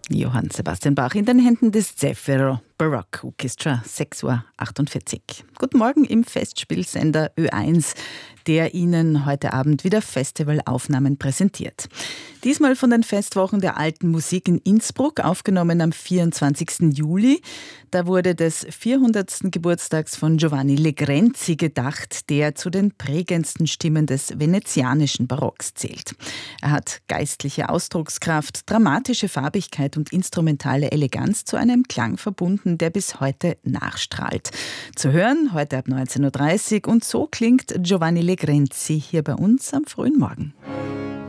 Johann Sebastian Bach in den Händen des Zefiro Baroque Orchestra, 6:48 Uhr. Guten Morgen im Festspielsender Ö1, der Ihnen heute Abend wieder Festivalaufnahmen präsentiert. Diesmal von den Festwochen der alten Musik in Innsbruck, aufgenommen am 24. Juli. Da wurde des 400. Geburtstags von Giovanni Legrenzi gedacht, der zu den prägendsten Stimmen des venezianischen Barocks zählt. Er hat geistliche Ausdruckskraft, dramatische Farbigkeit und instrumentale Eleganz zu einem Klang verbunden, der bis heute nachstrahlt. Zu hören heute ab 19:30 Uhr und so klingt Giovanni Legrenzi hier bei uns am frühen Morgen.